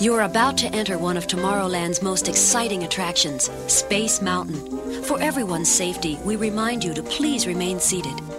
You're about to enter one of Tomorrowland's most exciting attractions, Space Mountain. For everyone's safety, we remind you to please remain seated.